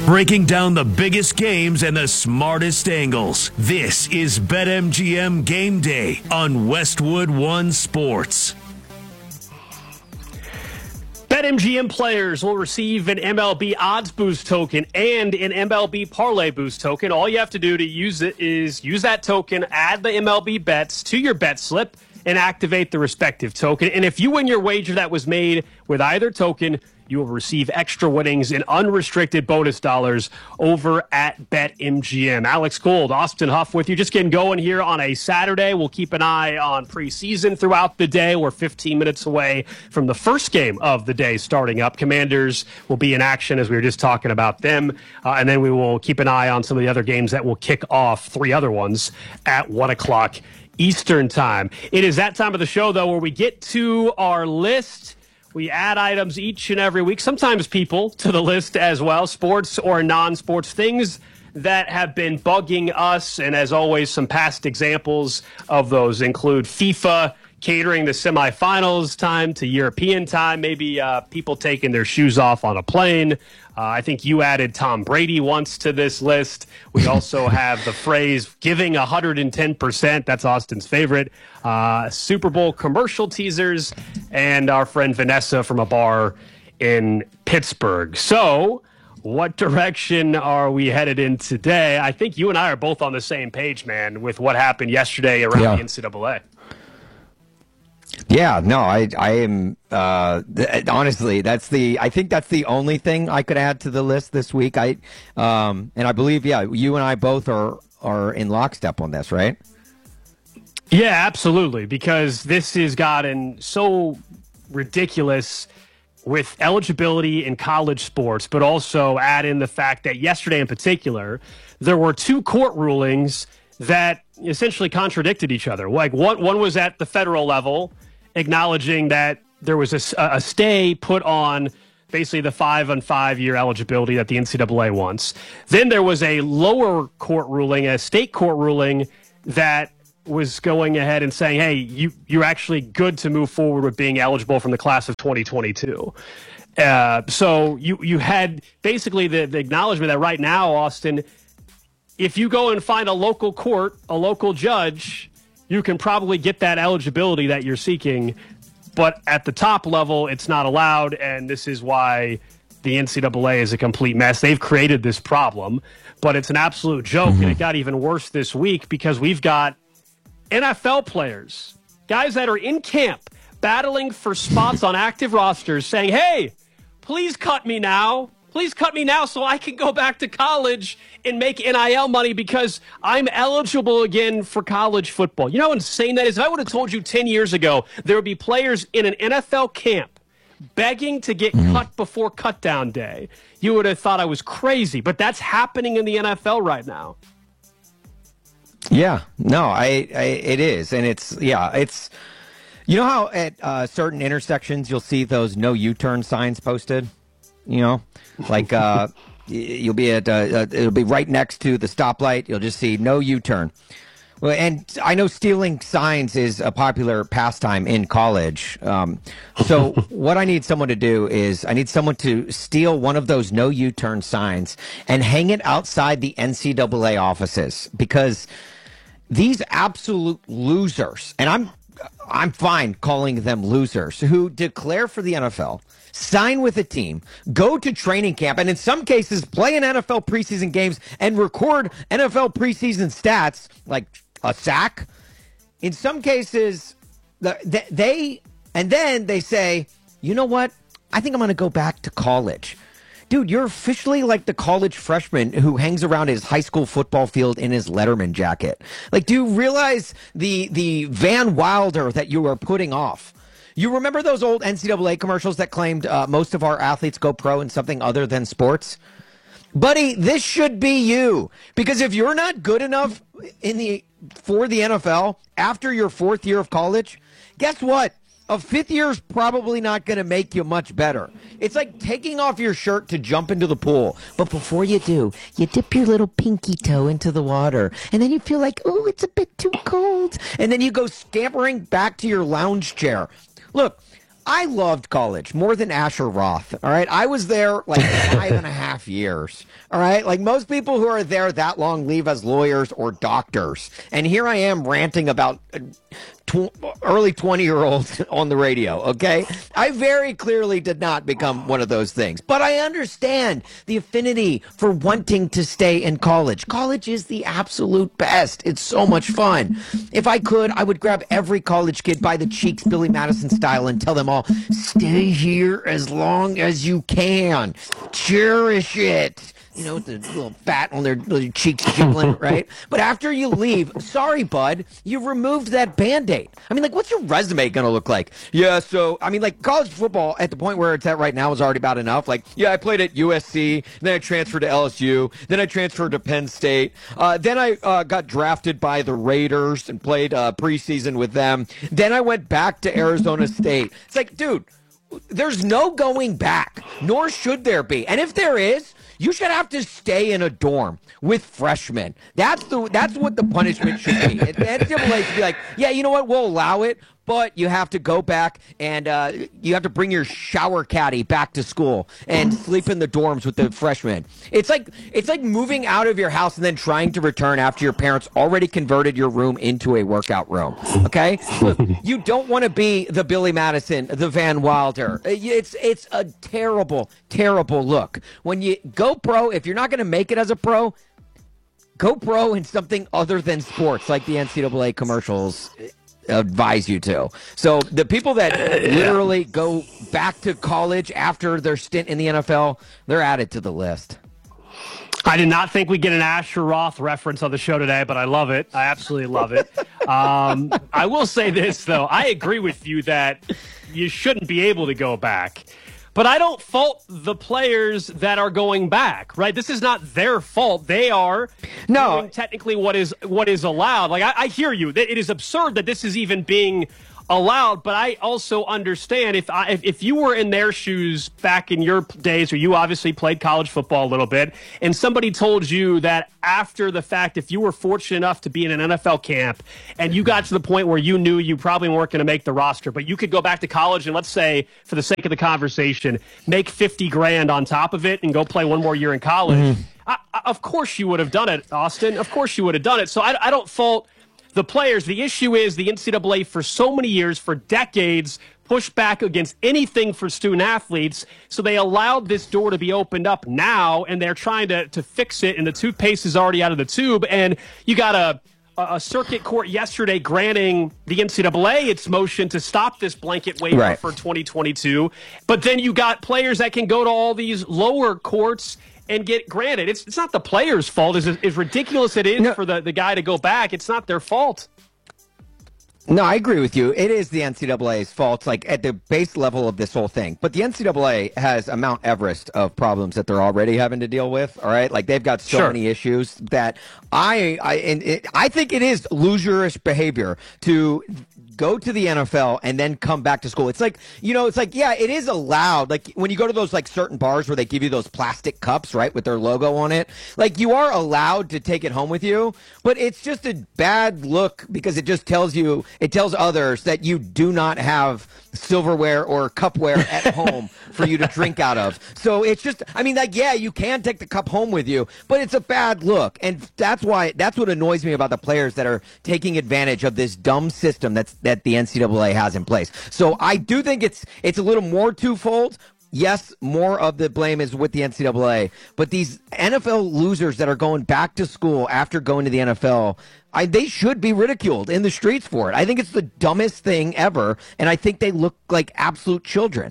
Breaking down the biggest games and the smartest angles. This is BetMGM Game Day on Westwood One Sports. BetMGM players will receive an MLB Odds Boost token and an MLB Parlay Boost token. All you have to do to use it is use that token, add the MLB bets to your bet slip, and activate the respective token. And if you win your wager that was made with either token, you will receive extra winnings and unrestricted bonus dollars over at BetMGM. Alex Gold, Austin Huff with you. Just getting going here on a Saturday. We'll keep an eye on preseason throughout the day. We're 15 minutes away from the first game of the day starting up. Commanders will be in action as we were just talking about them. And then we will keep an eye on some of the other games that will kick off, 3 other ones at 1 o'clock Eastern time. It is that time of the show, though, where we get to our list. We add items each and every week, sometimes people to the list as well, sports or non-sports, things that have been bugging us. And as always, some past examples of those include FIFA catering the semifinals time to European time, maybe people taking their shoes off on a plane. I think you added Tom Brady once to this list. We also have the phrase giving 110%. That's Austin's favorite. Super Bowl commercial teasers, and our friend Vanessa from a bar in Pittsburgh. So what direction are we headed in today? I think you and I are both on the same page, man, with what happened yesterday around the NCAA. Yeah, no, I am honestly, I think that's the only thing I could add to the list this week. And I believe, you and I both are in lockstep on this, right? Yeah, absolutely, because this has gotten so ridiculous with eligibility in college sports, but also add in the fact that yesterday in particular, there were 2 court rulings that essentially contradicted each other. Like one was at the federal level, acknowledging that there was a stay put on basically the 5-on-5-year eligibility that the NCAA wants. Then there was a lower court ruling, a state court ruling, that was going ahead and saying, hey, you're actually good to move forward with being eligible from the class of 2022. So you had basically the acknowledgement that right now, Austin, if you go and find a local court, a local judge, you can probably get that eligibility that you're seeking. But at the top level, it's not allowed, and this is why the NCAA is a complete mess. They've created this problem, but it's an absolute joke, and it got even worse this week because we've got NFL players, guys that are in camp, battling for spots on active rosters, saying, hey, please cut me now. Please cut me now so I can go back to college and make NIL money because I'm eligible again for college football. You know how insane that is? If I would have told you 10 years ago there would be players in an NFL camp begging to get cut before cutdown day, you would have thought I was crazy. But that's happening in the NFL right now. Yeah, no, it is. And it's, you know how at certain intersections you'll see those no U-turn signs posted? You know, like you'll be at it'll be right next to the stoplight. You'll just see no U-turn. Well, and I know stealing signs is a popular pastime in college. So what I need someone to do is I need someone to steal one of those no U-turn signs and hang it outside the NCAA offices, because these absolute losers, and I'm fine calling them losers, who declare for the NFL, sign with a team, go to training camp, and in some cases play in NFL preseason games and record NFL preseason stats like a sack. In some cases, they say, you know what? I think I'm going to go back to college. Dude, you're officially like the college freshman who hangs around his high school football field in his Letterman jacket. Like, do you realize the Van Wilder that you are putting off? You remember those old NCAA commercials that claimed most of our athletes go pro in something other than sports? Buddy, this should be you. Because if you're not good enough for the NFL after your 4th year of college, guess what? A 5th year is probably not going to make you much better. It's like taking off your shirt to jump into the pool. But before you do, you dip your little pinky toe into the water. And then you feel like, oh, it's a bit too cold. And then you go scampering back to your lounge chair. Look, I loved college more than Asher Roth. All right. I was there like 5.5 years. All right. Like most people who are there that long leave as lawyers or doctors. And here I am ranting about early 20-year-olds on the radio. Okay. I very clearly did not become one of those things, but I understand the affinity for wanting to stay in college. College is the absolute best. It's so much fun. If I could, I would grab every college kid by the cheeks, Billy Madison style, and tell them all, stay here as long as you can. Cherish it. You know, with the little fat on their cheeks jiggling, right? But after you leave, sorry, bud, you removed that Band-Aid. I mean, like, what's your resume going to look like? Yeah, so, I mean, like, college football at the point where it's at right now is already about enough. Like, yeah, I played at USC, then I transferred to LSU, then I transferred to Penn State, then I got drafted by the Raiders and played preseason with them. Then I went back to Arizona State. It's like, dude, there's no going back, nor should there be. And if there is, you should have to stay in a dorm with freshmen. That's what the punishment should be. The NCAA should be like, yeah, you know what? We'll allow it, but you have to go back and you have to bring your shower caddy back to school and sleep in the dorms with the freshmen. It's like moving out of your house and then trying to return after your parents already converted your room into a workout room. Okay, look, you don't want to be the Billy Madison, the Van Wilder. It's a terrible, terrible look when you go pro. If you're not going to make it as a pro, go pro in something other than sports, like the NCAA commercials advise you to. So the people that literally go back to college after their stint in the NFL, they're added to the list. I did not think we'd get an Asher Roth reference on the show today, but I love it. I absolutely love it. I will say this, though. I agree with you that you shouldn't be able to go back. But I don't fault the players that are going back, right? This is not their fault. They are doing technically what is allowed. Like, I hear you. It is absurd that this is even being allowed, but I also understand if you were in their shoes back in your days, or you obviously played college football a little bit, and somebody told you that after the fact, if you were fortunate enough to be in an NFL camp and you got to the point where you knew you probably weren't going to make the roster, but you could go back to college and, let's say, for the sake of the conversation, make $50,000 on top of it and go play one more year in college. Of course you would have done it, Austin. Of course you would have done it. So I don't fault the players. The issue is the NCAA for so many years, for decades, pushed back against anything for student athletes. So they allowed this door to be opened up now, and they're trying to fix it, and the toothpaste is already out of the tube. And you got a circuit court yesterday granting the NCAA its motion to stop this blanket waiver for 2022. But then you got players that can go to all these lower courts and get granted. It's not the player's fault. As ridiculous it is for the guy to go back, it's not their fault. No, I agree with you. It is the NCAA's fault, like at the base level of this whole thing. But the NCAA has a Mount Everest of problems that they're already having to deal with. All right, like they've got so many issues that I think it is loserish behavior to go to the NFL and then come back to school. It's like, yeah, it is allowed. Like when you go to those like certain bars where they give you those plastic cups, right, with their logo on it, like you are allowed to take it home with you, but it's just a bad look because it just tells others that you do not have silverware or cupware at home for you to drink out of. So it's just, I mean, like, yeah, you can take the cup home with you, but it's a bad look. And that's what annoys me about the players that are taking advantage of this dumb system that the NCAA has in place. So I do think it's a little more twofold. Yes, more of the blame is with the NCAA, but these NFL losers that are going back to school after going to the NFL, they should be ridiculed in the streets for it. I think it's the dumbest thing ever, and I think they look like absolute children.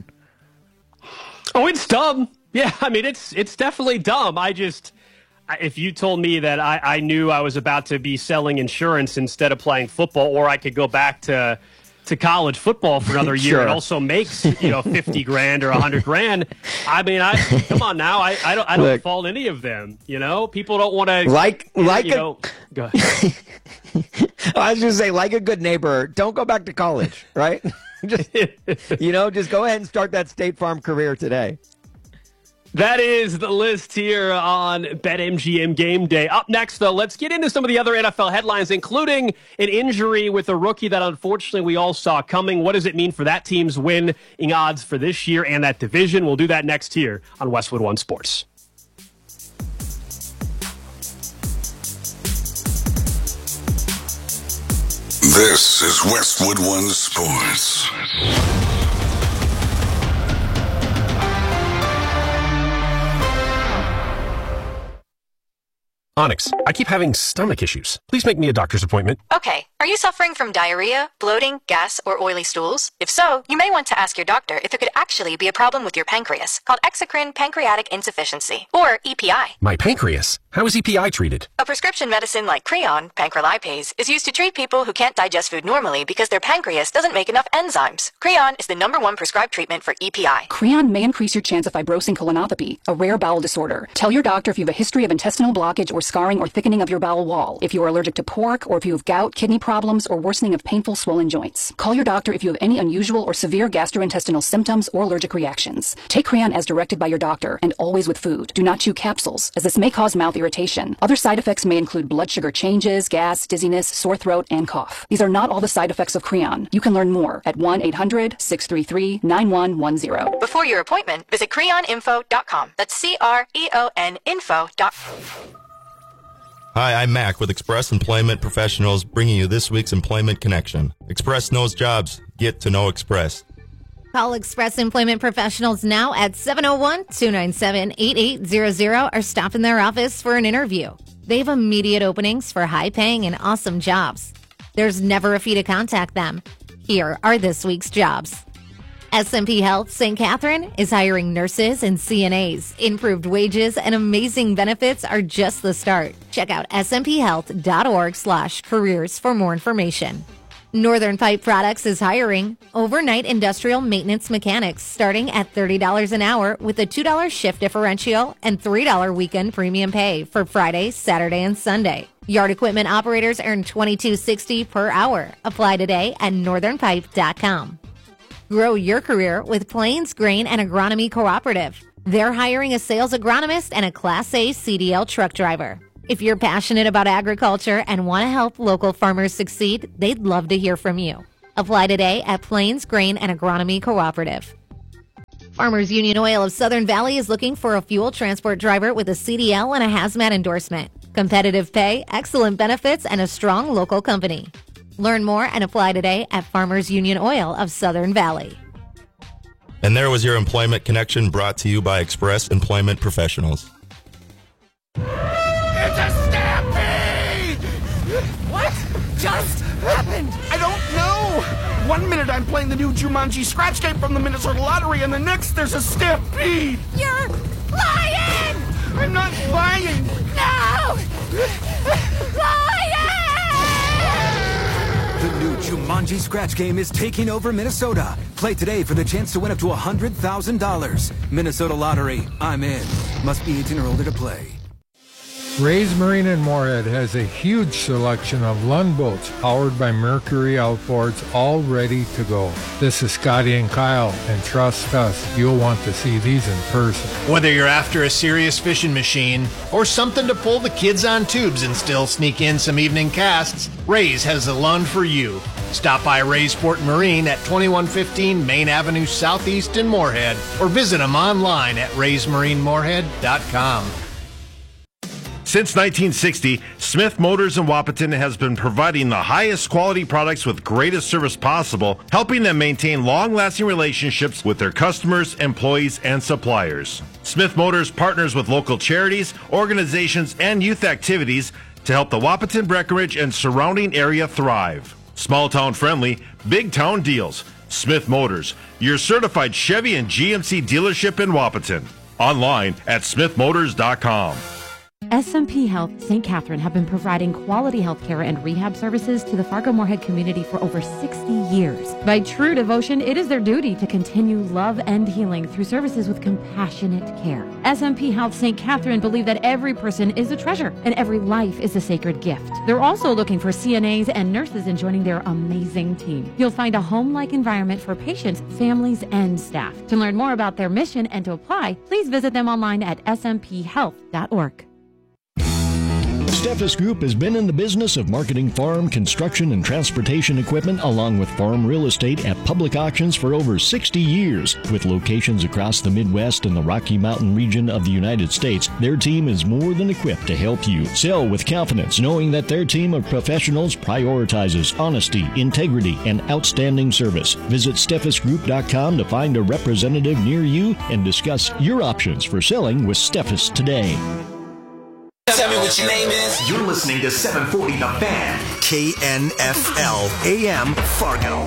Oh, it's dumb. Yeah, I mean, it's definitely dumb. If you told me that I knew I was about to be selling insurance instead of playing football, or I could go back to college football for another year and also makes $50,000 or $100,000. I mean, come on now. I don't fault any of them. People don't want to go ahead. I was just say, like a good neighbor, don't go back to college, right? just go ahead and start that State Farm career today. That is the list here on BetMGM Game Day. Up next, though, let's get into some of the other NFL headlines, including an injury with a rookie that unfortunately we all saw coming. What does it mean for that team's winning odds for this year and that division? We'll do that next here on Westwood One Sports. This is Westwood One Sports. Onyx, I keep having stomach issues. Please make me a doctor's appointment. Okay, are you suffering from diarrhea, bloating, gas, or oily stools? If so, you may want to ask your doctor if it could actually be a problem with your pancreas, called exocrine pancreatic insufficiency, or EPI. My pancreas? How is EPI treated? A prescription medicine like Creon, pancrelipase, is used to treat people who can't digest food normally because their pancreas doesn't make enough enzymes. Creon is the #1 prescribed treatment for EPI. Creon may increase your chance of fibrosing colonopathy, a rare bowel disorder. Tell your doctor if you have a history of intestinal blockage or scarring or thickening of your bowel wall, if you are allergic to pork, or if you have gout, kidney problems, or worsening of painful swollen joints. Call your doctor if you have any unusual or severe gastrointestinal symptoms or allergic reactions. Take Creon as directed by your doctor, and always with food. Do not chew capsules, as this may cause mouth irritation. Other side effects may include blood sugar changes, gas, dizziness, sore throat, and cough. These are not all the side effects of Creon. You can learn more at 1-800-633-9110. Before your appointment, visit creoninfo.com. That's CREON info.com. Hi, I'm Mac with Express Employment Professionals, bringing you this week's Employment Connection. Express knows jobs. Get to know Express. Call Express Employment Professionals now at 701-297-8800 or stop in their office for an interview. They have immediate openings for high-paying and awesome jobs. There's never a fee to contact them. Here are this week's jobs. SMP Health St. Catherine is hiring nurses and CNAs. Improved wages and amazing benefits are just the start. Check out smphealth.org/careers for more information. Northern Pipe Products is hiring overnight industrial maintenance mechanics starting at $30 an hour with a $2 shift differential and $3 weekend premium pay for Friday, Saturday, and Sunday. Yard equipment operators earn $22.60 per hour. Apply today at northernpipe.com. Grow your career with Plains Grain and Agronomy Cooperative. They're hiring a sales agronomist and a Class A CDL truck driver. If you're passionate about agriculture and want to help local farmers succeed, they'd love to hear from you. Apply today at Plains Grain and Agronomy Cooperative. Farmers Union Oil of Southern Valley is looking for a fuel transport driver with a CDL and a hazmat endorsement. Competitive pay, excellent benefits, and a strong local company. Learn more and apply today at Farmers Union Oil of Southern Valley. And there was your Employment Connection brought to you by Express Employment Professionals. It's a stampede! What just happened? I don't know. 1 minute I'm playing the new Jumanji Scratch Game from the Minnesota Lottery, and the next there's a stampede. You're lying! I'm not lying. No! Lying! The new Jumanji Scratch Game is taking over Minnesota. Play today for the chance to win up to $100,000. Minnesota Lottery. I'm in. Must be 18 or older to play. Ray's Marine in Moorhead has a huge selection of Lund boats powered by Mercury outboards, all ready to go. This is Scotty and Kyle, and trust us, you'll want to see these in person. Whether you're after a serious fishing machine or something to pull the kids on tubes and still sneak in some evening casts, Ray's has the Lund for you. Stop by Ray's Sport Marine at 2115 Main Avenue Southeast in Moorhead, or visit them online at raysmarinemoorhead.com. Since 1960, Smith Motors in Wahpeton has been providing the highest quality products with greatest service possible, helping them maintain long-lasting relationships with their customers, employees, and suppliers. Smith Motors partners with local charities, organizations, and youth activities to help the Wahpeton, Breckenridge, and surrounding area thrive. Small-town friendly, big-town deals. Smith Motors, your certified Chevy and GMC dealership in Wahpeton. Online at smithmotors.com. SMP Health St. Catherine have been providing quality health care and rehab services to the Fargo-Moorhead community for over 60 years. By true devotion, it is their duty to continue love and healing through services with compassionate care. SMP Health St. Catherine believe that every person is a treasure and every life is a sacred gift. They're also looking for CNAs and nurses in joining their amazing team. You'll find a home-like environment for patients, families, and staff. To learn more about their mission and to apply, please visit them online at smphhealth.org. Steffes Group has been in the business of marketing farm, construction, and transportation equipment along with farm real estate at public auctions for over 60 years. With locations across the Midwest and the Rocky Mountain region of the United States, their team is more than equipped to help you sell with confidence, knowing that their team of professionals prioritizes honesty, integrity, and outstanding service. Visit SteffesGroup.com to find a representative near you and discuss your options for selling with Steffes today. Tell me what your name is. You're listening to 740 The Fan. KNFL AM Fargo.